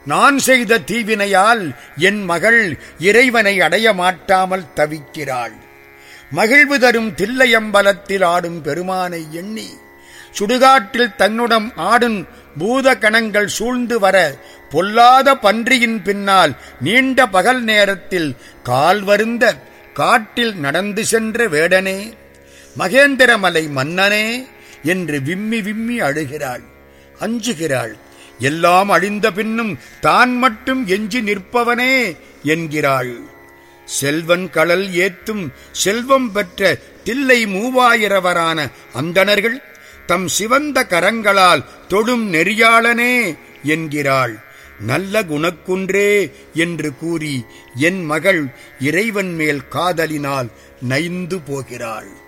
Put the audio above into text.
நான் செய்த தீவினையால் என் மகள் இறைவனை அடைய மாட்டாமல் தவிக்கிறாள். மகிழ்வு தரும் தில்லையம்பலத்தில் ஆடும் பெருமானை எண்ணி சுடுகாட்டில் தன்னுடன் ஆடும் பூத கணங்கள் சூழ்ந்து வர பொல்லாத பன்றியின் பின்னால் நீண்ட பகல் நேரத்தில் கால் வருந்த காட்டில் நடந்து சென்ற வேடனே, மகேந்திரமலை மன்னனே என்று விம்மி விம்மி அழுகிறாள், அஞ்சுகிறாள். எல்லாம் அழிந்த பின்னும் தான் மட்டும் எஞ்சி நிற்பவனே என்கிறாள். செல்வன் கடல் ஏத்தும் செல்வம் பெற்ற தில்லை மூவாயிரவரான அந்தணர்கள் தம் சிவந்த கரங்களால் தொடும் நெறியாளனே என்கிறாள். நல்ல குணக்குன்றே என்று கூறி என் மகள் இறைவன் மேல் காதலினால் நைந்து போகிறாள்.